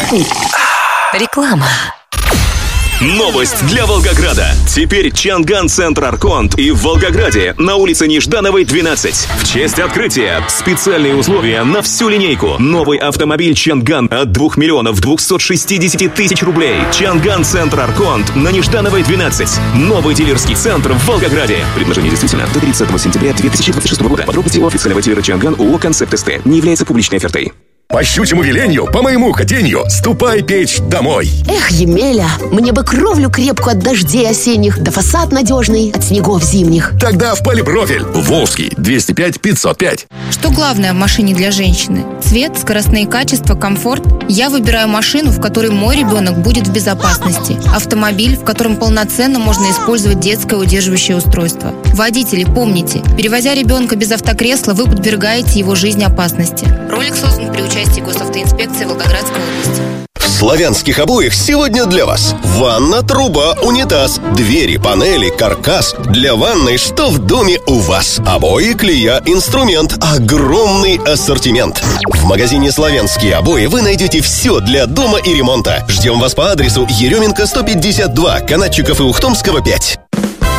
Реклама. Новость для Волгограда. Теперь Чанган-центр Арконт и в Волгограде на улице Неждановой, 12. В честь открытия специальные условия на всю линейку. Новый автомобиль Чанган от 2 миллионов 260 тысяч рублей. Чанган-центр Арконт на Неждановой, 12. Новый дилерский центр в Волгограде. Предложение действительно до 30 сентября 2026 года. Подробности у официального дилера Чанган ООО «Концепт СТ». Не является публичной офертой. По щучьему велению, по моему хотению, ступай печь домой. Эх, Емеля, мне бы кровлю крепкую от дождей осенних, да фасад надежный от снегов зимних. Тогда в Полипрофиль. Волжский, 205-505. Что главное в машине для женщины? Цвет, скоростные качества, комфорт? Я выбираю машину, в которой мой ребенок будет в безопасности. Автомобиль, в котором полноценно можно использовать детское удерживающее устройство. Водители, помните, перевозя ребенка без автокресла, вы подвергаете его жизни опасности. Ролик создан при участии Госавтоинспекции Волгоградской области. В славянских обоях сегодня для вас ванна, труба, унитаз, двери, панели, каркас. Для ванной что в доме у вас? Обои, клея, инструмент, огромный ассортимент. В магазине «Славянские обои» вы найдете все для дома и ремонта. Ждем вас по адресу Еременко, 152, Канатчиков и Ухтомского, 5.